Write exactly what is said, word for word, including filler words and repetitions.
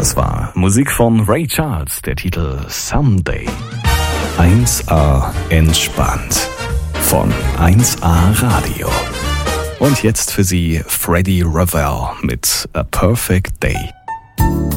Das war Musik von Ray Charles, der Titel Someday. eins A entspannt von eins A Radio. Und jetzt für Sie Freddie Ravel mit A Perfect Day.